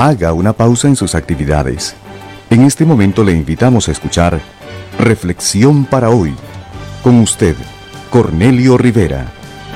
haga una pausa en sus actividades. En este momento le invitamos a escuchar Reflexión para hoy. Con usted, Cornelio Rivera.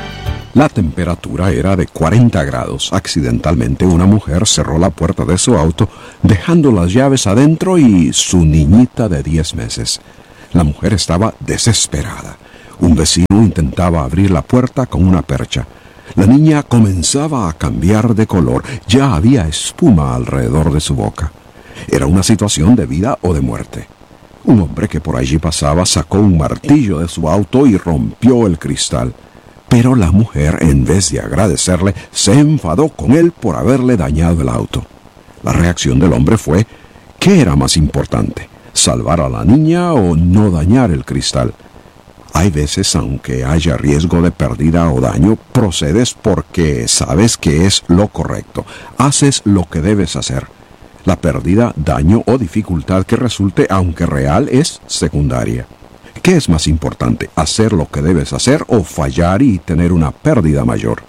La temperatura era de 40 grados. Accidentalmente una mujer cerró la puerta de su auto, dejando las llaves adentro y su niñita de 10 meses. La mujer estaba desesperada. Un vecino intentaba abrir la puerta con una percha. La niña comenzaba a cambiar de color. Ya había espuma alrededor de su boca. Era una situación de vida o de muerte. Un hombre que por allí pasaba sacó un martillo de su auto y rompió el cristal. Pero la mujer, en vez de agradecerle, se enfadó con él por haberle dañado el auto. La reacción del hombre fue: ¿qué era más importante? ¿Salvar a la niña o no dañar el cristal? Hay veces, aunque haya riesgo de pérdida o daño, procedes porque sabes que es lo correcto. Haces lo que debes hacer. La pérdida, daño o dificultad que resulte, aunque real, es secundaria. ¿Qué es más importante, hacer lo que debes hacer o fallar y tener una pérdida mayor?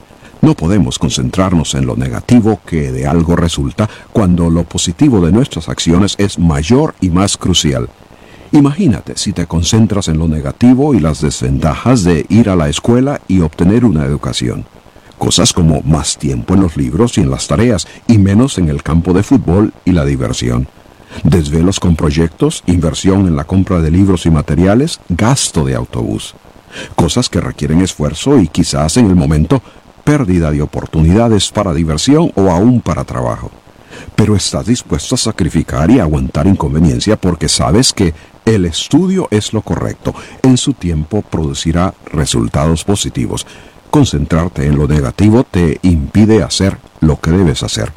No podemos concentrarnos en lo negativo que de algo resulta cuando lo positivo de nuestras acciones es mayor y más crucial. Imagínate si te concentras en lo negativo y las desventajas de ir a la escuela y obtener una educación. Cosas como más tiempo en los libros y en las tareas y menos en el campo de fútbol y la diversión. Desvelos con proyectos, inversión en la compra de libros y materiales, gasto de autobús. Cosas que requieren esfuerzo y quizás en el momento pérdida de oportunidades para diversión o aún para trabajo. Pero estás dispuesto a sacrificar y aguantar inconveniencia porque sabes que el estudio es lo correcto. En su tiempo producirá resultados positivos. Concentrarte en lo negativo te impide hacer lo que debes hacer.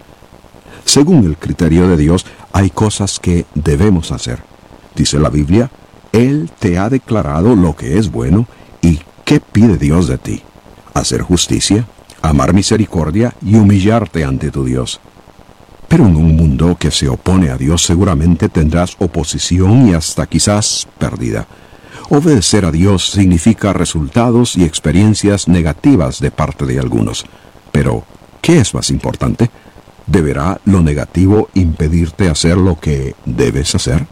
Según el criterio de Dios, hay cosas que debemos hacer. Dice la Biblia: Él te ha declarado lo que es bueno. ¿Y qué pide Dios de ti? Hacer justicia, amar misericordia y humillarte ante tu Dios. Pero en un mundo que se opone a Dios seguramente tendrás oposición y hasta quizás pérdida. Obedecer a Dios significa resultados y experiencias negativas de parte de algunos. Pero, ¿qué es más importante? ¿Deberá lo negativo impedirte hacer lo que debes hacer?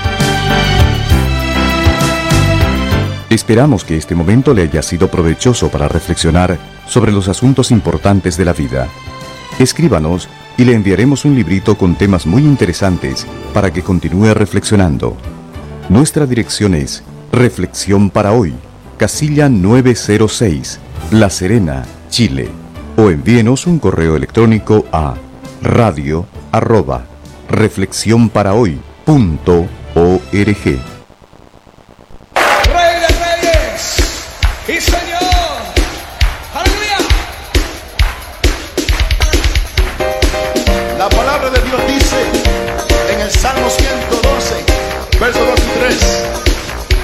Esperamos que este momento le haya sido provechoso para reflexionar sobre los asuntos importantes de la vida. Escríbanos y le enviaremos un librito con temas muy interesantes para que continúe reflexionando. Nuestra dirección es Reflexión para Hoy, casilla 906, La Serena, Chile. O envíenos un correo electrónico a radio@reflexionparahoy.org. Rey de Reyes y